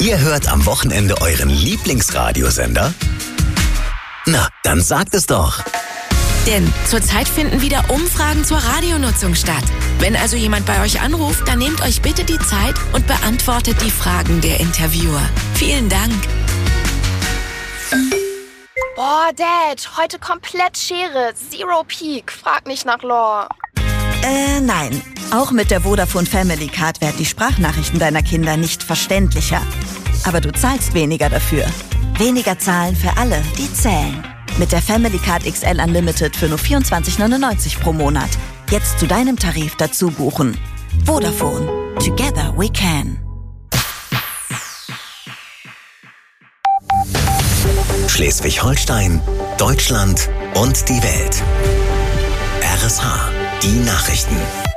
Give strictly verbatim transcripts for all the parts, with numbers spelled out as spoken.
Ihr hört am Wochenende euren Lieblingsradiosender? Na, dann sagt es doch. Denn zurzeit finden wieder Umfragen zur Radionutzung statt. Wenn also jemand bei euch anruft, dann nehmt euch bitte die Zeit und beantwortet die Fragen der Interviewer. Vielen Dank. Boah, Dad, heute komplett Schere. Zero Peak. Frag nicht nach Lore. Äh, nein. Auch mit der Vodafone Family Card werden die Sprachnachrichten deiner Kinder nicht verständlicher. Aber du zahlst weniger dafür. Weniger zahlen für alle, die zählen. Mit der Family Card X L Unlimited für nur vierundzwanzig neunundneunzig pro Monat. Jetzt zu deinem Tarif dazu buchen. Vodafone. Together we can. Schleswig-Holstein, Deutschland und die Welt. R S H, die Nachrichten.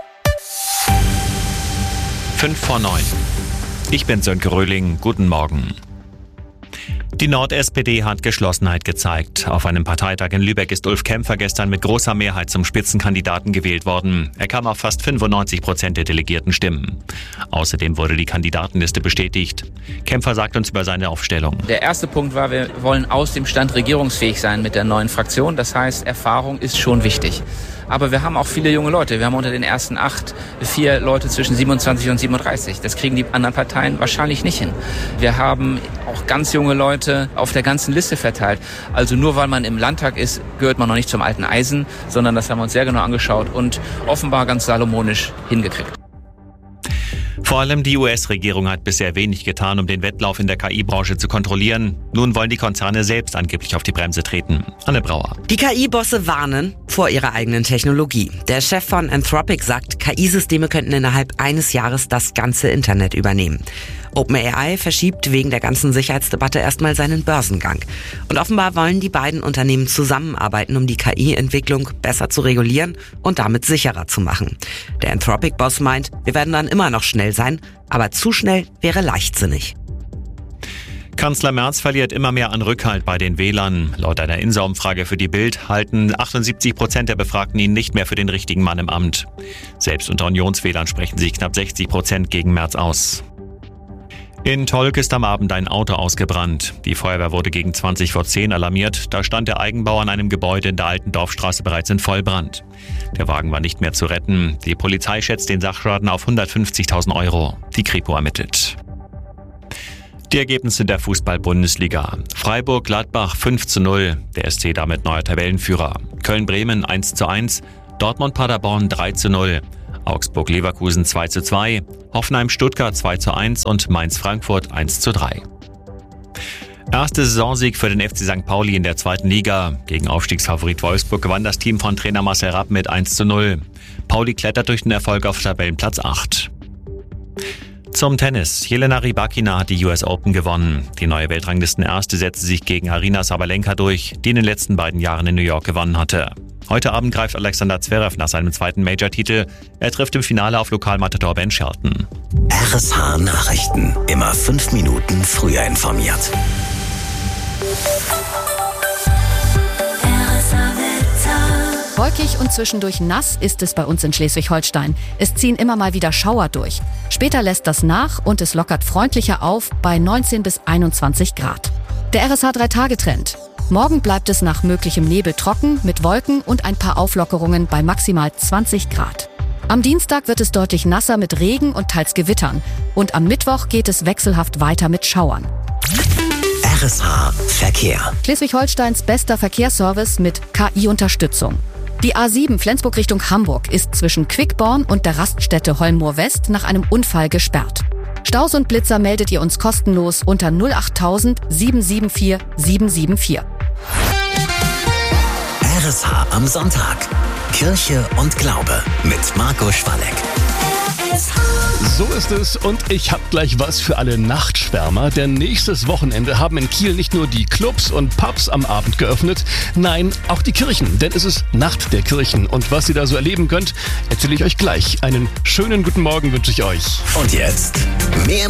Fünf vor neun. Ich bin Sönke Röhling. Guten Morgen. Die Nord-S P D hat Geschlossenheit gezeigt. Auf einem Parteitag in Lübeck ist Ulf Kämpfer gestern mit großer Mehrheit zum Spitzenkandidaten gewählt worden. Er kam auf fast fünfundneunzig Prozent der delegierten Stimmen. Außerdem wurde die Kandidatenliste bestätigt. Kämpfer sagt uns über seine Aufstellung. Der erste Punkt war, wir wollen aus dem Stand regierungsfähig sein mit der neuen Fraktion. Das heißt, Erfahrung ist schon wichtig. Aber wir haben auch viele junge Leute. Wir haben unter den ersten acht vier Leute zwischen siebenundzwanzig und siebenunddreißig. Das kriegen die anderen Parteien wahrscheinlich nicht hin. Wir haben auch ganz junge Leute auf der ganzen Liste verteilt. Also nur weil man im Landtag ist, gehört man noch nicht zum alten Eisen, sondern das haben wir uns sehr genau angeschaut und offenbar ganz salomonisch hingekriegt. Vor allem die U S-Regierung hat bisher wenig getan, um den Wettlauf in der K I-Branche zu kontrollieren. Nun wollen die Konzerne selbst angeblich auf die Bremse treten. Anne Brauer. Die K I-Bosse warnen vor ihrer eigenen Technologie. Der Chef von Anthropic sagt, K I-Systeme könnten innerhalb eines Jahres das ganze Internet übernehmen. OpenAI verschiebt wegen der ganzen Sicherheitsdebatte erstmal seinen Börsengang. Und offenbar wollen die beiden Unternehmen zusammenarbeiten, um die K I-Entwicklung besser zu regulieren und damit sicherer zu machen. Der Anthropic-Boss meint, wir werden dann immer noch schnell sein, aber zu schnell wäre leichtsinnig. Kanzler Merz verliert immer mehr an Rückhalt bei den Wählern. Laut einer Insa-Umfrage für die Bild halten achtundsiebzig Prozent der Befragten ihn nicht mehr für den richtigen Mann im Amt. Selbst unter Unionswählern sprechen sich knapp sechzig Prozent gegen Merz aus. In Tolk ist am Abend ein Auto ausgebrannt. Die Feuerwehr wurde gegen zwanzig vor zehn alarmiert. Da stand der Eigenbau an einem Gebäude in der alten Dorfstraße bereits in Vollbrand. Der Wagen war nicht mehr zu retten. Die Polizei schätzt den Sachschaden auf hundertfünfzigtausend Euro. Die Kripo ermittelt. Die Ergebnisse der Fußball-Bundesliga. Freiburg-Gladbach fünf zu null. Der S C damit neuer Tabellenführer. Köln-Bremen eins zu eins. Dortmund-Paderborn drei zu null. Augsburg-Leverkusen zwei zu zwei, Hoffenheim-Stuttgart zwei zu eins und Mainz-Frankfurt eins zu drei. Erster Saisonsieg für den F C Sankt Pauli in der zweiten Liga. Gegen Aufstiegsfavorit Wolfsburg gewann das Team von Trainer Marcel Rapp mit eins zu null. Pauli klettert durch den Erfolg auf Tabellenplatz acht. Zum Tennis. Jelena Rybakina hat die U S Open gewonnen. Die neue Weltranglisten-Erste setzte sich gegen Aryna Sabalenka durch, die in den letzten beiden Jahren in New York gewonnen hatte. Heute Abend greift Alexander Zverev nach seinem zweiten Major-Titel. Er trifft im Finale auf Lokalmatador Ben Shelton. R S H Nachrichten. Immer fünf Minuten früher informiert. Wolkig und zwischendurch nass ist es bei uns in Schleswig-Holstein. Es ziehen immer mal wieder Schauer durch. Später lässt das nach und es lockert freundlicher auf bei neunzehn bis einundzwanzig Grad. Der R S H drei Tage Trend. Morgen bleibt es nach möglichem Nebel trocken mit Wolken und ein paar Auflockerungen bei maximal zwanzig Grad. Am Dienstag wird es deutlich nasser mit Regen und teils Gewittern. Und am Mittwoch geht es wechselhaft weiter mit Schauern. R S H Verkehr. Schleswig-Holsteins bester Verkehrsservice mit K I-Unterstützung. Die A sieben Flensburg Richtung Hamburg ist zwischen Quickborn und der Raststätte Holmoor West nach einem Unfall gesperrt. Staus und Blitzer meldet ihr uns kostenlos unter null acht null null sieben sieben vier sieben sieben vier. R S H am Sonntag. Kirche und Glaube mit Marco Schwalleck. So ist es und ich habe gleich was für alle Nachtschwärmer, denn nächstes Wochenende haben in Kiel nicht nur die Clubs und Pubs am Abend geöffnet, nein, auch die Kirchen, denn es ist Nacht der Kirchen und was ihr da so erleben könnt, erzähle ich euch gleich. Einen schönen guten Morgen wünsche ich euch. Und jetzt mehr